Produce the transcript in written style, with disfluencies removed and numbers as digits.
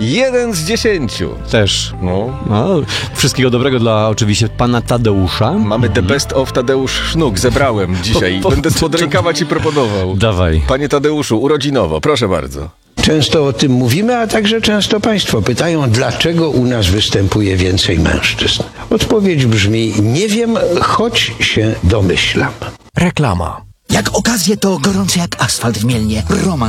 1 z 10. Też. No. Wszystkiego dobrego dla oczywiście pana Tadeusza. Mamy The Best of Tadeusz Sznuk. Zebrałem dzisiaj. Będę spod rękawa ci proponował. Dawaj. Panie Tadeuszu, urodzinowo. Proszę bardzo. Często o tym mówimy, a także często państwo pytają, dlaczego u nas występuje więcej mężczyzn. Odpowiedź brzmi, nie wiem, choć się domyślam. Reklama. Jak okazje to gorący jak asfalt w Mielnie. Roman